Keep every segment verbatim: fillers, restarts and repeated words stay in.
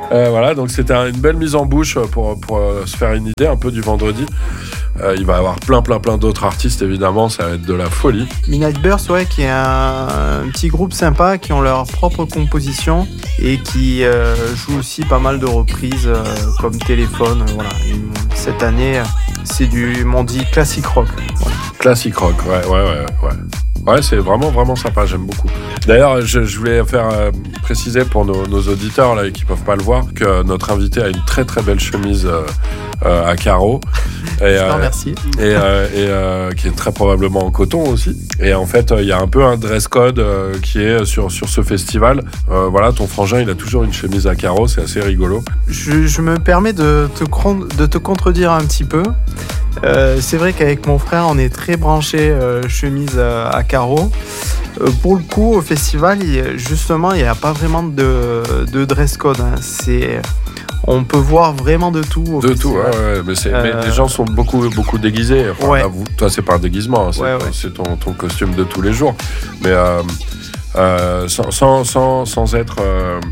Euh, voilà, donc c'était une belle mise en bouche pour, pour euh, se faire une idée un peu du vendredi. Euh, il va y avoir plein, plein, plein d'autres artistes, évidemment, ça va être de la folie. Midnight Burst, ouais, qui est un, un petit groupe sympa, qui ont leur propre composition et qui euh, jouent aussi pas mal de reprises euh, comme Téléphone. Euh, voilà. Et cette année, c'est du, m'ont dit, classic rock. Voilà. Classic rock, ouais, ouais, ouais, ouais. Ouais, c'est vraiment, vraiment sympa, j'aime beaucoup. D'ailleurs, je, je voulais faire euh, préciser pour nos, nos auditeurs là, qui ne peuvent pas le voir que notre invité a une très très belle chemise euh, euh, à carreaux. Et, je te remercie. Et, euh, et euh, qui est très probablement en coton aussi. Et en fait, il euh, y a un peu un dress code euh, qui est sur, sur ce festival. Euh, voilà, ton frangin, il a toujours une chemise à carreaux, c'est assez rigolo. Je, je me permets de te, de te contredire un petit peu. Euh, c'est vrai qu'avec mon frère, on est très branché euh, chemise à, à carreaux. Euh, pour le coup, au festival, il, justement, il n'y a pas vraiment de, de dress code. Hein. C'est, on peut voir vraiment de tout. Au de festival. tout, ouais, ouais. Mais, c'est, euh... mais les gens sont beaucoup, beaucoup déguisés. Enfin, ouais. là, vous, toi, c'est pas un déguisement, hein, c'est, ouais, ouais. c'est ton, ton costume de tous les jours. Mais euh, euh, sans, sans, sans, sans être, euh,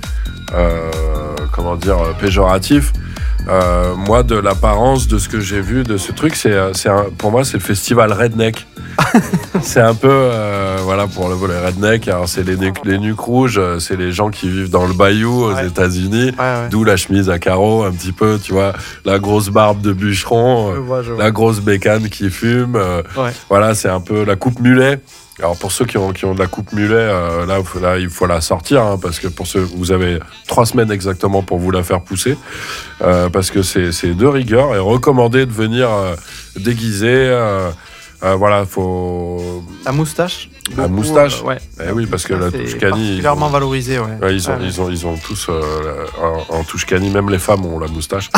euh, comment dire, péjoratif. Euh, moi, de l'apparence de ce que j'ai vu de ce truc, c'est, c'est un, pour moi, c'est le festival Redneck. C'est un peu, euh, voilà, pour le volet Redneck. Alors, c'est les, les nuques rouges, c'est les gens qui vivent dans le bayou aux ouais. États-Unis, ouais, ouais. D'où la chemise à carreaux, un petit peu, tu vois, la grosse barbe de bûcheron, je vois, je vois. La grosse bécane qui fume. Euh, ouais. Voilà, c'est un peu la coupe mulet. Alors pour ceux qui ont, qui ont de la coupe mulet, euh, là, là il faut la sortir hein, parce que pour ceux, vous avez trois semaines exactement pour vous la faire pousser euh, parce que c'est, c'est de rigueur et recommandé de venir euh, déguisé. Euh, euh, voilà, faut. La moustache. La moustache. Euh, ouais. Eh oui, parce que la touche cani. Particulièrement valorisée, ouais. ouais, ils ont, ouais. ils ont, ils ont tous euh, en, en touche cani. Même les femmes ont la moustache.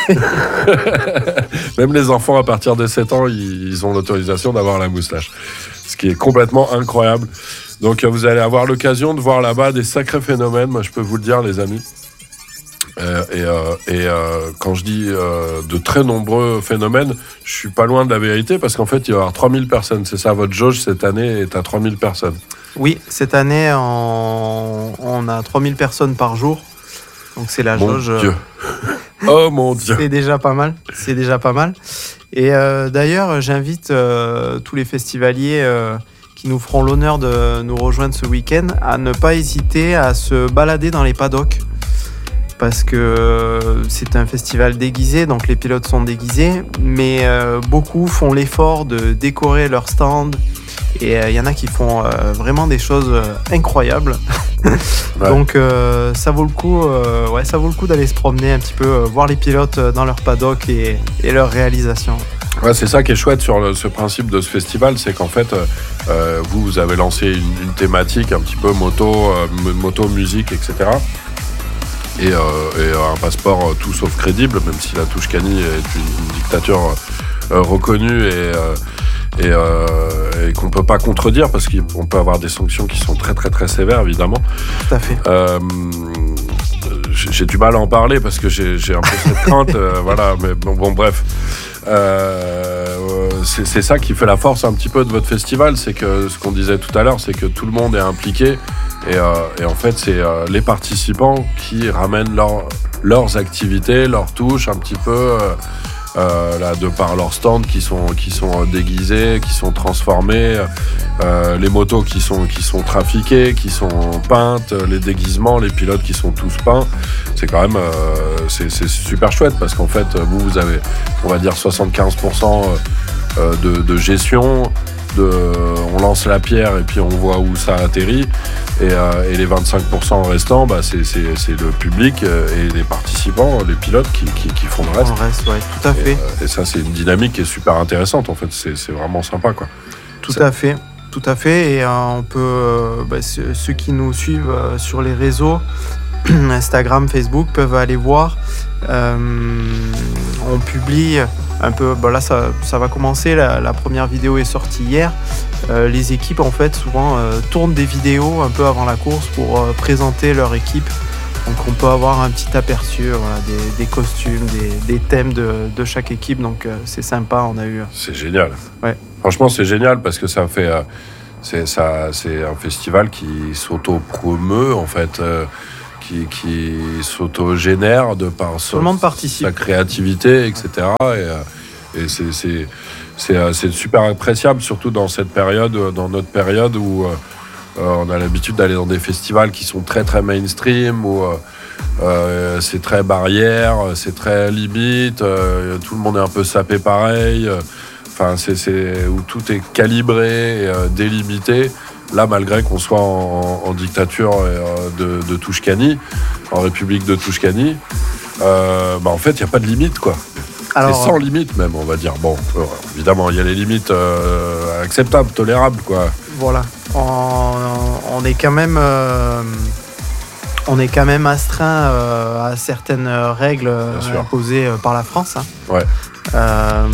Même les enfants à partir de sept ans, ils, ils ont l'autorisation d'avoir la moustache. Ce qui est complètement incroyable. Donc vous allez avoir l'occasion de voir là-bas des sacrés phénomènes, moi je peux vous le dire les amis. Euh, et euh, et euh, quand je dis euh, de très nombreux phénomènes, je suis pas loin de la vérité parce qu'en fait il va y avoir trois mille personnes. C'est ça, votre jauge cette année est à trois mille personnes. Oui, cette année on, on a trois mille personnes par jour. Donc c'est la mon jauge. Dieu. Oh mon Dieu. C'est déjà pas mal. C'est déjà pas mal. Et euh, d'ailleurs, j'invite euh, tous les festivaliers euh, qui nous feront l'honneur de nous rejoindre ce week-end à ne pas hésiter à se balader dans les paddocks. Parce que euh, c'est un festival déguisé, donc les pilotes sont déguisés. Mais euh, beaucoup font l'effort de décorer leur stand. Et il euh, y en a qui font euh, vraiment des choses euh, incroyables. Ouais. Donc euh, ça vaut le coup, euh, ouais, ça vaut le coup d'aller se promener un petit peu, euh, voir les pilotes dans leur paddock et, et leur réalisation. Ouais, c'est ça qui est chouette sur le, ce principe de ce festival, c'est qu'en fait, euh, vous, vous avez lancé une, une thématique un petit peu moto, euh, moto, musique, et cetera. Et, euh, et un passeport euh, tout sauf crédible, même si la touche cani est une, une dictature euh, reconnue et euh, Et, euh, et qu'on ne peut pas contredire parce qu'on peut avoir des sanctions qui sont très très très sévères évidemment. Tout à fait. Euh, j'ai, j'ai du mal à en parler parce que j'ai, j'ai un peu cette crainte, euh, voilà, mais bon, bon bref. Euh, c'est, c'est ça qui fait la force un petit peu de votre festival, c'est que ce qu'on disait tout à l'heure, c'est que tout le monde est impliqué et, euh, et en fait c'est euh, les participants qui ramènent leur, leurs activités, leurs touches un petit peu. Euh, Euh, là, de par leurs stands qui sont, qui sont déguisés, qui sont transformés, euh, les motos qui sont, qui sont trafiquées, qui sont peintes, les déguisements, les pilotes qui sont tous peints. C'est quand même euh, c'est, c'est super chouette parce qu'en fait, vous, vous avez, on va dire, soixante-quinze pour cent de, de gestion. De, on lance la pierre et puis on voit où ça atterrit. Et, euh, et les vingt-cinq pour cent restants, bah, c'est, c'est, c'est le public et les participants, les pilotes qui, qui, qui font le reste. Le reste, ouais, tout à et, fait. Euh, et ça, c'est une dynamique qui est super intéressante. En fait, c'est, c'est vraiment sympa, quoi. Tout c'est... à fait, tout à fait. Et euh, on peut, euh, bah, ceux, ceux qui nous suivent euh, sur les réseaux, Instagram, Facebook, peuvent aller voir. Euh, on publie un peu. Bah là, ça, ça va commencer. La, la première vidéo est sortie hier. Euh, les équipes en fait souvent euh, tournent des vidéos un peu avant la course pour euh, présenter leur équipe, donc on peut avoir un petit aperçu voilà, des, des costumes, des, des thèmes de, de chaque équipe, donc euh, c'est sympa. On a eu c'est génial, ouais. Franchement c'est génial parce que ça fait euh, c'est, ça, c'est un festival qui s'auto-promeut en fait, euh, qui, qui s'auto-génère de par Tout le monde participe. sa créativité, et cetera. Et, et c'est, c'est, c'est, c'est super appréciable, surtout dans cette période, dans notre période où euh, on a l'habitude d'aller dans des festivals qui sont très très mainstream, où euh, euh, c'est très barrière, c'est très limite, euh, tout le monde est un peu sapé pareil. Enfin, c'est, c'est où tout est calibré, et, euh, délimité. Là, malgré qu'on soit en, en dictature euh, de, de Touchkani, en République de Touchkani, euh, bah, en fait, il n'y a pas de limite, quoi. Alors, c'est sans limite, même, on va dire. Bon, euh, évidemment, il y a les limites euh, acceptables, tolérables, quoi. Voilà. On, on est quand même... Euh... On est quand même astreint euh, à certaines règles euh, imposées euh, par la France. Hein. Ouais. Euh,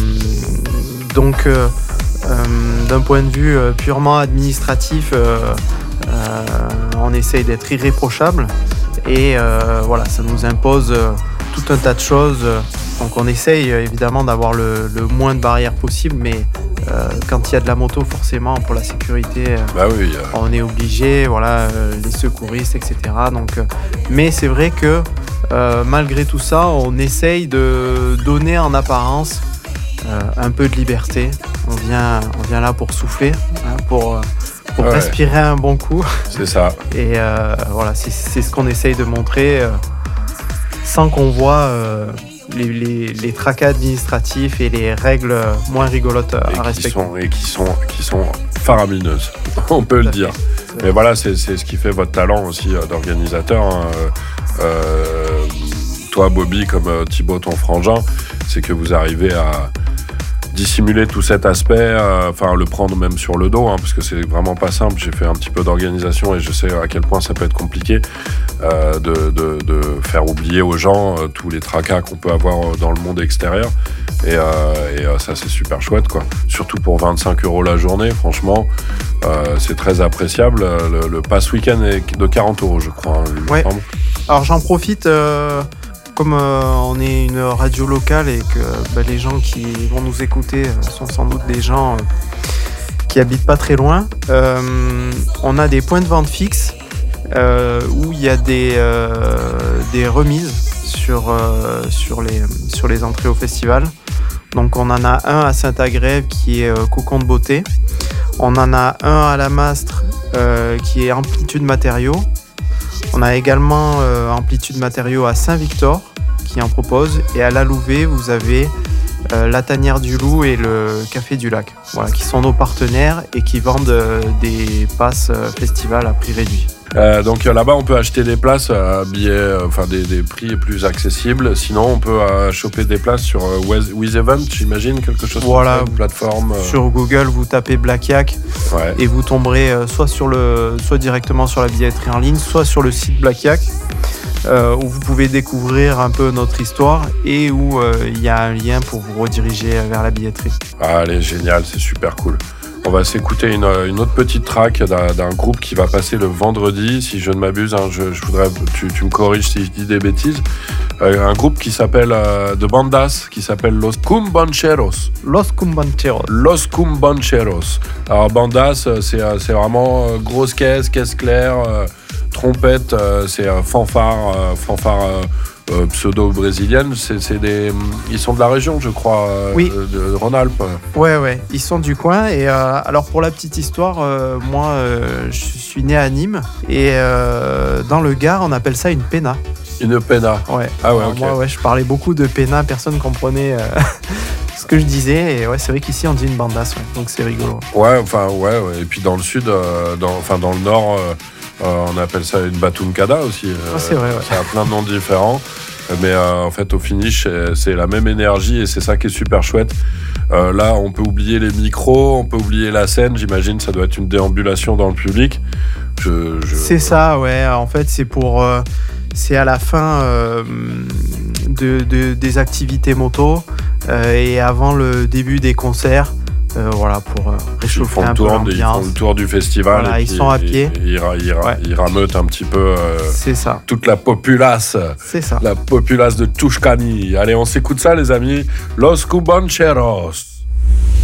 donc, euh, euh, d'un point de vue euh, purement administratif, euh, euh, on essaye d'être irréprochable. Et euh, voilà, ça nous impose euh, tout un tas de choses. Donc, on essaye évidemment d'avoir le, le moins de barrières possible, mais euh, quand il y a de la moto, forcément, pour la sécurité, euh, bah oui, euh... on est obligé, voilà, euh, les secouristes, et cetera. Donc, euh, mais c'est vrai que euh, malgré tout ça, on essaye de donner en apparence euh, un peu de liberté. On vient, on vient là pour souffler, hein, pour, euh, pour ouais. respirer un bon coup. C'est ça. Et euh, voilà, c'est, c'est ce qu'on essaye de montrer, euh, sans qu'on voit... Euh, Les, les, les tracas administratifs et les règles moins rigolotes à et respecter. Qui sont, et qui sont, qui sont faramineuses, on peut le dire. Fait. Mais voilà, c'est, c'est ce qui fait votre talent aussi euh, d'organisateur. Hein. Euh, toi, Bobby, comme euh, Thibaut, ton frangin, c'est que vous arrivez à dissimuler tout cet aspect, enfin euh, le prendre même sur le dos, hein, parce que c'est vraiment pas simple. J'ai fait un petit peu d'organisation et je sais à quel point ça peut être compliqué euh, de, de, de faire oublier aux gens euh, tous les tracas qu'on peut avoir dans le monde extérieur. Et, euh, et euh, ça, c'est super chouette, quoi. Surtout pour vingt-cinq euros la journée, franchement, euh, c'est très appréciable. Le, le pass week-end est de quarante euros, je crois. Hein, ouais. Alors j'en profite. Euh... Comme euh, on est une radio locale et que bah, les gens qui vont nous écouter euh, sont sans doute des gens euh, qui habitent pas très loin, euh, on a des points de vente fixes euh, où il y a des, euh, des remises sur, euh, sur, les, sur les entrées au festival. Donc on en a un à Saint-Agrève qui est euh, Cocon de Beauté. On en a un à La Mastre euh, qui est Amplitude Matériaux. On a également euh, Amplitude Matériaux à Saint-Victor qui en propose, et à La Louvet vous avez euh, la Tanière du Loup et le Café du Lac, voilà, qui sont nos partenaires et qui vendent euh, des passes euh, festival à prix réduit. Euh, donc euh, là-bas on peut acheter des places à billets, enfin euh, des, des prix plus accessibles. Sinon on peut euh, choper des places sur euh, With Event, j'imagine, quelque chose voilà, comme ça, une plateforme. Euh... Sur Google vous tapez Black Yak ouais. et vous tomberez euh, soit sur le, soit directement sur la billetterie en ligne, soit sur le site Black Yak. Euh, où vous pouvez découvrir un peu notre histoire et où il euh, y a un lien pour vous rediriger vers la billetterie. Ah, elle est géniale, c'est super cool. On va s'écouter une, une autre petite track d'un, d'un groupe qui va passer le vendredi, si je ne m'abuse, hein, je, je voudrais, tu, tu me corriges si je dis des bêtises. Euh, un groupe qui s'appelle, euh, de bandas, qui s'appelle Los Cumbancheros. Los Cumbancheros. Los Cumbancheros. Alors bandas, c'est, c'est vraiment euh, grosse caisse, caisse claire, euh, trompette, euh, c'est euh, fanfare, euh, fanfare euh, euh, pseudo-brésilienne. C'est, c'est des, ils sont de la région, je crois, euh, oui. de, de Rhône-Alpes. Ouais, ouais, ils sont du coin. Et euh, alors pour la petite histoire, euh, moi, euh, je suis né à Nîmes et euh, dans le Gard, on appelle ça une péna. Une péna. Ouais. Ah ouais, alors, ok. Moi, ouais, je parlais beaucoup de péna, personne comprenait. Euh... ce que je disais, et ouais, c'est vrai qu'ici on dit une bandasse, ouais, donc c'est rigolo. Ouais, enfin, ouais, ouais. Et puis dans le sud, euh, dans, enfin dans le nord, euh, euh, on appelle ça une batuncada aussi. Euh, ah, c'est vrai, ouais. Ça a plein de noms différents, mais euh, en fait, au finish, c'est, c'est la même énergie et c'est ça qui est super chouette. Euh, là, on peut oublier les micros, on peut oublier la scène, j'imagine, ça doit être une déambulation dans le public. Je, je... C'est ça, ouais. En fait, c'est pour, euh, c'est à la fin euh, de, de, des activités moto euh, et avant le début des concerts. Euh, voilà, pour euh, réchauffer un peu l'ambiance. Ils font le tour du festival. Voilà, et ils puis, sont à pied. Ils, ils, ils, ouais. ils rameutent un petit peu euh, c'est ça. Toute la populace. C'est ça. La populace de Touchkani. Allez, on s'écoute ça, les amis. Los Cumbancheros.